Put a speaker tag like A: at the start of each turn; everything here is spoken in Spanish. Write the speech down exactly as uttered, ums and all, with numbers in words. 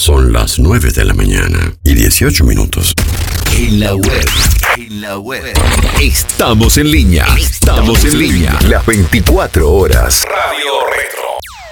A: Son las nueve de la mañana y dieciocho minutos.
B: En la web, en la web. Estamos en línea, estamos en línea.
C: Las veinticuatro horas.
B: Radio